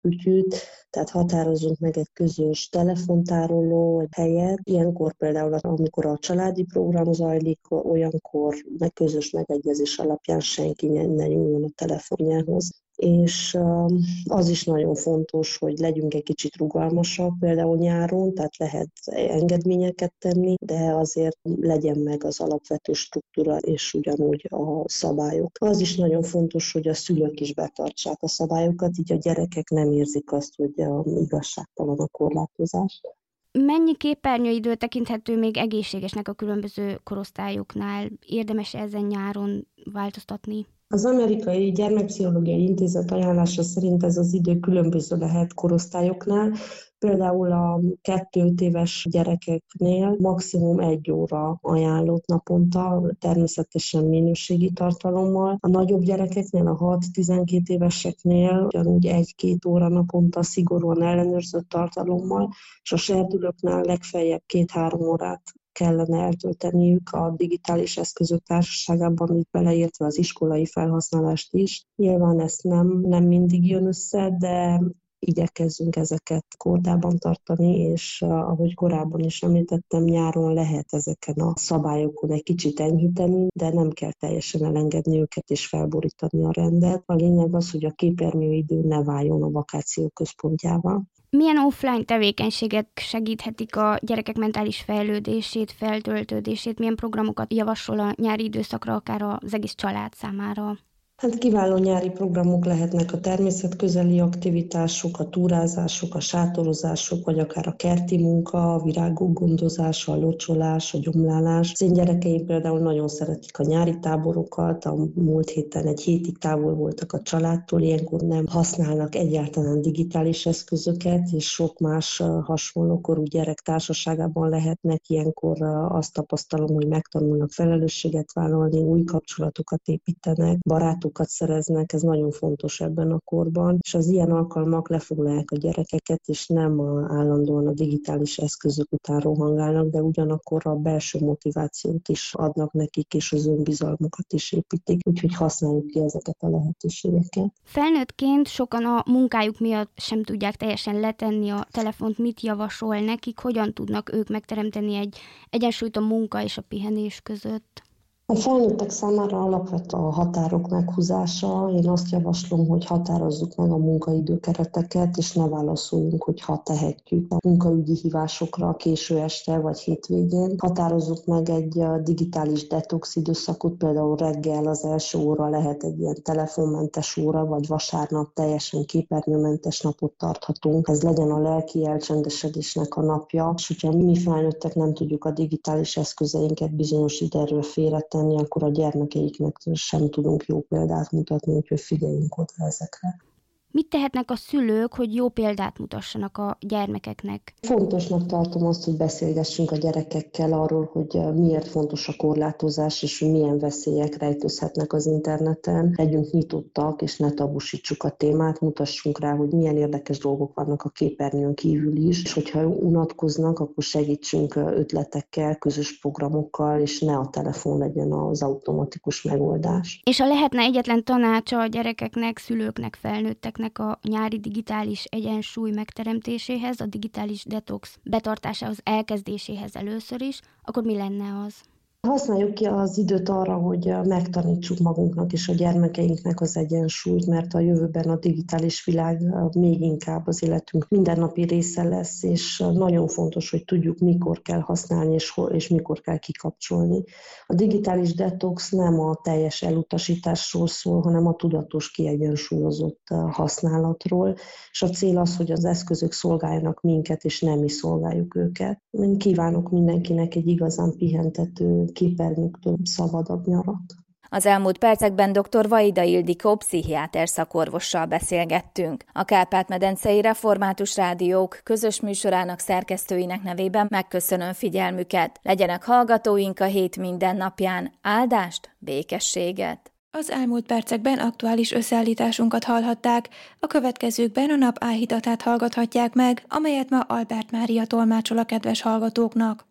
kütyűt, tehát határozzunk meg egy közös telefontároló helyet. Ilyenkor például, amikor a családi program zajlik, olyankor közös megegyezés alapján senki ne nyúljon a telefonjához. És az is nagyon fontos, hogy legyünk egy kicsit rugalmasak például nyáron, tehát lehet engedményeket tenni, de azért legyen meg az alapvető struktúra és ugyanúgy a szabályok. Az is nagyon fontos, hogy a szülők is betartsák a szabályokat, így a gyerekek nem érzik azt, hogy igazságtalan a korlátozás. Mennyi képernyőidő tekinthető még egészségesnek a különböző korosztályoknál? Érdemes ezen nyáron változtatni? Az Amerikai Gyermekpszichológiai Intézet ajánlása szerint ez az idő különböző lehet korosztályoknál. Például a 2-5 éves gyerekeknél maximum 1 óra ajánlott naponta, természetesen minőségi tartalommal. A nagyobb gyerekeknél, a 6-12 éveseknél ugyanúgy 1-2 óra naponta szigorúan ellenőrzött tartalommal, és a serdülőknél legfeljebb 2-3 órát kellene eltölteniük a digitális eszközök társaságában, így beleértve az iskolai felhasználást is. Nyilván ezt nem mindig jön össze, de igyekezzünk ezeket kordában tartani, és ahogy korábban is említettem, nyáron lehet ezeken a szabályokon egy kicsit enyhíteni, de nem kell teljesen elengedni őket és felborítani a rendet. A lényeg az, hogy a képernyőidő ne váljon a vakáció központjává. Milyen offline tevékenységek segíthetik a gyerekek mentális fejlődését, feltöltődését? Milyen programokat javasol a nyári időszakra, akár az egész család számára? Hát kiváló nyári programok lehetnek a természetközeli aktivitások, a túrázások, a sátorozások, vagy akár a kerti munka, a virágok gondozása, a locsolás, a gyomlálás. Az én gyerekeim például nagyon szeretik a nyári táborokat, a múlt héten egy hétig távol voltak a családtól, ilyenkor nem használnak egyáltalán digitális eszközöket, és sok más hasonlókorú gyerek társaságában lehetnek. Ilyenkor azt tapasztalom, hogy megtanulnak felelősséget vállalni, új kapcsolatokat építenek, barátokat szereznek, ez nagyon fontos ebben a korban, és az ilyen alkalmak lefoglalják a gyerekeket, és nem állandóan a digitális eszközök után rohangálnak, de ugyanakkor a belső motivációt is adnak nekik, és az önbizalmukat is építik, úgyhogy használjuk ki ezeket a lehetőségeket. Felnőttként sokan a munkájuk miatt sem tudják teljesen letenni a telefont, mit javasol nekik, hogyan tudnak ők megteremteni egy egyensúlyt a munka és a pihenés között? A felnőttek számára alapvető a határok meghúzása. Én azt javaslom, hogy határozzuk meg a munkaidőkereteket, és ne válaszoljunk, hogy ha tehetjük a munkaügyi hívásokra késő este vagy hétvégén. Határozzuk meg egy digitális detox időszakot, például reggel az első óra lehet egy ilyen telefonmentes óra, vagy vasárnap teljesen képernyőmentes napot tarthatunk. Ez legyen a lelki elcsendesedésnek a napja, és hogyha mi felnőttek nem tudjuk a digitális eszközeinket bizonyos időről félretenni, akkor a gyermekeiknek sem tudunk jó példát mutatni, úgyhogy figyeljünk oda ezekre. Mit tehetnek a szülők, hogy jó példát mutassanak a gyermekeknek? Fontosnak tartom azt, hogy beszélgessünk a gyerekekkel arról, hogy miért fontos a korlátozás, és hogy milyen veszélyek rejtőzhetnek az interneten. Legyünk nyitottak, és ne tabusítsuk a témát, mutassunk rá, hogy milyen érdekes dolgok vannak a képernyőn kívül is, és hogyha unatkoznak, akkor segítsünk ötletekkel, közös programokkal, és ne a telefon legyen az automatikus megoldás. És ha lehetne egyetlen tanácsa a gyerekeknek, szülőknek, felnőtteknek a nyári digitális egyensúly megteremtéséhez, a digitális detox betartásához, elkezdéséhez először is, akkor mi lenne az? Használjuk ki az időt arra, hogy megtanítsuk magunknak és a gyermekeinknek az egyensúlyt, mert a jövőben a digitális világ még inkább az életünk mindennapi része lesz, és nagyon fontos, hogy tudjuk, mikor kell használni és mikor kell kikapcsolni. A digitális detox nem a teljes elutasításról szól, hanem a tudatos, kiegyensúlyozott használatról, és a cél az, hogy az eszközök szolgáljanak minket, és nem mi szolgáljuk őket. Én kívánok mindenkinek egy igazán pihentető, képernyőktől szabadabb nyarat. Az elmúlt percekben dr. Vajda Ildikó pszichiáter szakorvossal beszélgettünk. A Kárpát-medencei Református Rádiók közös műsorának szerkesztőinek nevében megköszönöm figyelmüket. Legyenek hallgatóink a hét minden napján. Áldást, békességet! Az elmúlt percekben aktuális összeállításunkat hallhatták, a következőkben a nap áhítatát hallgathatják meg, amelyet ma Albert Mária tolmácsol a kedves hallgatóknak.